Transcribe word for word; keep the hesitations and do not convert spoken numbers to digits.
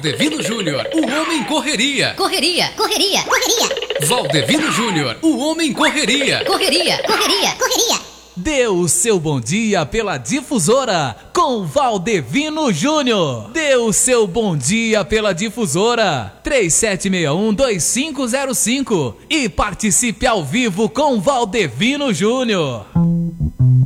Valdevino Júnior, o homem correria. Correria, correria, correria. Valdevino Júnior, o homem correria. Correria, correria, correria. Dê o seu bom dia pela Difusora com Valdevino Júnior. Dê o seu bom dia pela Difusora três sete seis um, dois cinco zero cinco e participe ao vivo com Valdevino Júnior.